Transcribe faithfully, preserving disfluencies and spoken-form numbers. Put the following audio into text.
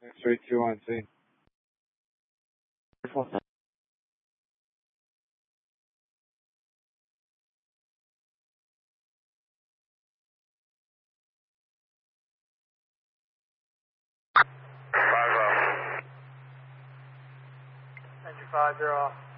three two one C. Entry five, zero off.